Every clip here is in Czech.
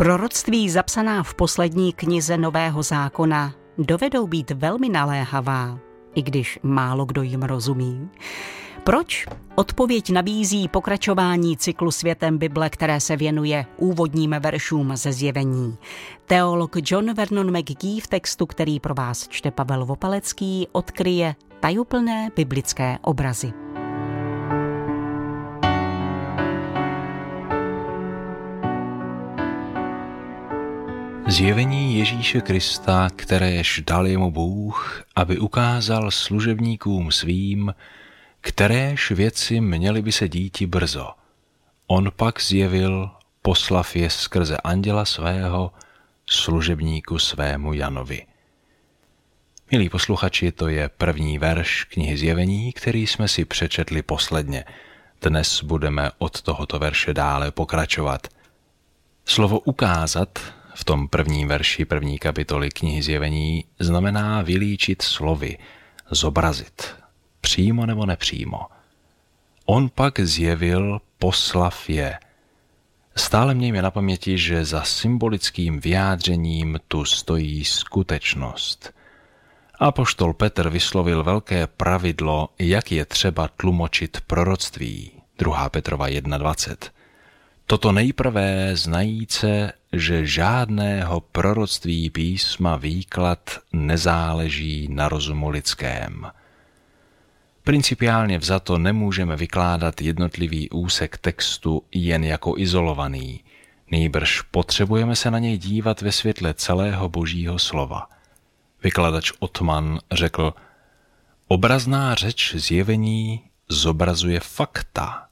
Proroctví zapsaná v poslední knize Nového zákona dovedou být velmi naléhavá, i když málo kdo jim rozumí. Proč? Odpověď nabízí pokračování cyklu Světem Bible, které se věnuje úvodním veršům ze Zjevení. Teolog John Vernon McGee v textu, který pro vás čte Pavel Vopalecký, odkryje tajuplné biblické obrazy. Zjevení Ježíše Krista, kteréž dal jemu Bůh, aby ukázal služebníkům svým, kteréž věci měly by se díti brzo. On pak zjevil, poslav je skrze anděla svého, služebníku svému Janovi. Milí posluchači, to je první verš knihy Zjevení, který jsme si přečetli posledně. Dnes budeme od tohoto verše dále pokračovat. Slovo ukázat v tom prvním verši první kapitoly knihy Zjevení znamená vylíčit slovy, zobrazit, přímo nebo nepřímo. On pak zjevil, poslav je. Stále mějme na paměti, že za symbolickým vyjádřením tu stojí skutečnost. Apoštol Petr vyslovil velké pravidlo, jak je třeba tlumočit proroctví. 2. Petrova 1.20. Toto nejprve znajíce, že žádného proroctví písma výklad nezáleží na rozumu lidském. Principiálně vzato nemůžeme vykládat jednotlivý úsek textu jen jako izolovaný, nýbrž potřebujeme se na něj dívat ve světle celého Božího slova. Vykladač Ottman řekl, obrazná řeč Zjevení zobrazuje fakta.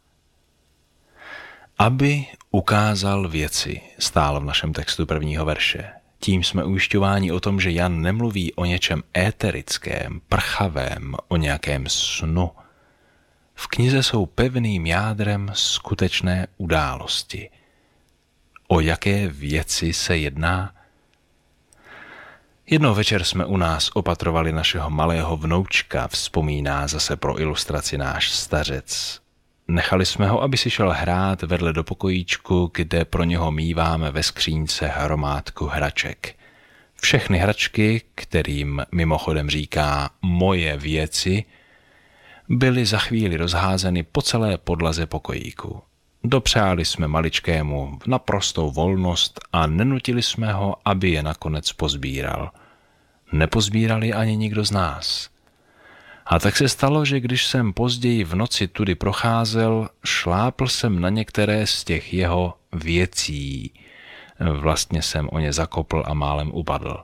Aby ukázal věci, stál v našem textu prvního verše. Tím jsme ujišťováni o tom, že Jan nemluví o něčem éterickém, prchavém, o nějakém snu. V knize jsou pevným jádrem skutečné události. O jaké věci se jedná? Jednou večer jsme u nás opatrovali našeho malého vnoučka, vzpomíná zase pro ilustraci náš stařec. Nechali jsme ho, aby si šel hrát vedle do pokojíčku, kde pro něho míváme ve skřínce hromádku hraček. Všechny hračky, kterým mimochodem říká moje věci, byly za chvíli rozházeny po celé podlaze pokojíku. Dopřáli jsme maličkému naprostou volnost a nenutili jsme ho, aby je nakonec pozbíral. Nepozbírali ani nikdo z nás. A tak se stalo, že když jsem později v noci tudy procházel, šlápl jsem na některé z těch jeho věcí. Vlastně jsem o ně zakopl a málem upadl.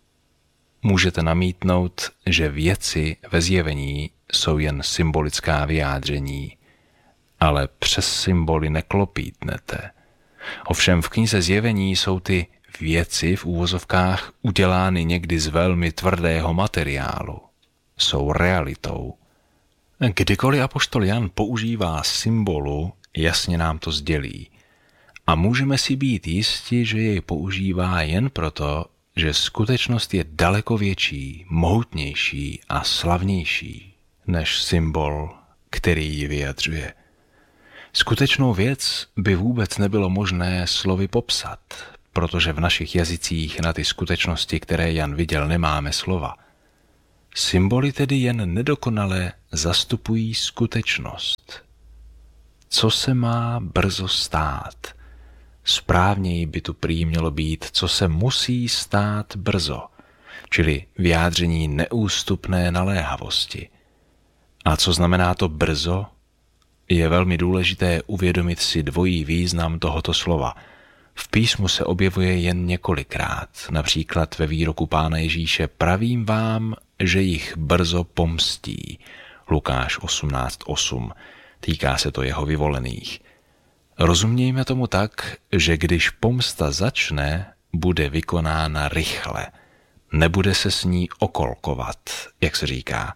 Můžete namítnout, že věci ve Zjevení jsou jen symbolická vyjádření, ale přes symboly neklopítnete. Ovšem v knize Zjevení jsou ty věci v úvozovkách udělány někdy z velmi tvrdého materiálu. Jsou realitou. Kdykoliv apoštol Jan používá symbolu, jasně nám to sdělí. A můžeme si být jisti, že jej používá jen proto, že skutečnost je daleko větší, mohutnější a slavnější než symbol, který ji vyjadřuje. Skutečnou věc by vůbec nebylo možné slovy popsat, protože v našich jazycích na ty skutečnosti, které Jan viděl, nemáme slova. Symboly tedy jen nedokonale zastupují skutečnost. Co se má brzo stát? Správněji by tu prý mělo být, co se musí stát brzo, čili vyjádření neústupné naléhavosti. A co znamená to brzo? Je velmi důležité uvědomit si dvojí význam tohoto slova. V písmu se objevuje jen několikrát, například ve výroku Pána Ježíše pravím vám, že jich brzo pomstí. Lukáš 18.8. Týká se to jeho vyvolených. Rozumějme tomu tak, že když pomsta začne, bude vykonána rychle. Nebude se s ní okolkovat, jak se říká.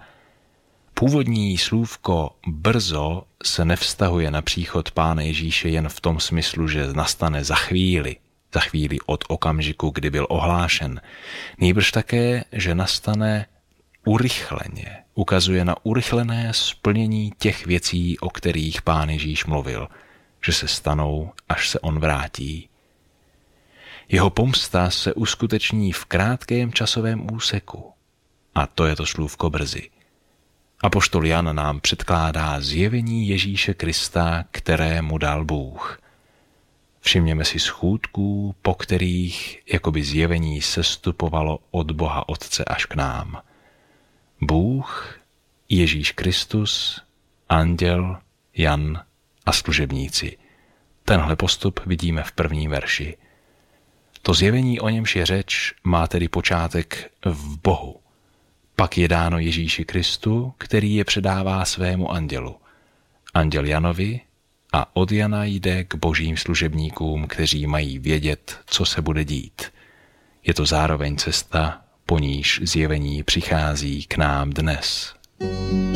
Původní slůvko brzo se nevztahuje na příchod Pána Ježíše jen v tom smyslu, že nastane za chvíli od okamžiku, kdy byl ohlášen. Nýbrž také, že nastane urychleně. Ukazuje na urychlené splnění těch věcí, o kterých Pán Ježíš mluvil, že se stanou, až se on vrátí. Jeho pomsta se uskuteční v krátkém časovém úseku. A to je to slůvko brzy. Apoštol Jan nám předkládá zjevení Ježíše Krista, které mu dal Bůh. Všimněme si schůdků, po kterých jakoby zjevení sestupovalo od Boha Otce až k nám. Bůh, Ježíš Kristus, anděl, Jan a služebníci. Tenhle postup vidíme v prvním verši. To zjevení, o němž je řeč, má tedy počátek v Bohu. Pak je dáno Ježíši Kristu, který je předává svému andělu. Anděl Janovi a od Jana jde k božím služebníkům, kteří mají vědět, co se bude dít. Je to zároveň cesta, po níž zjevení přichází k nám dnes.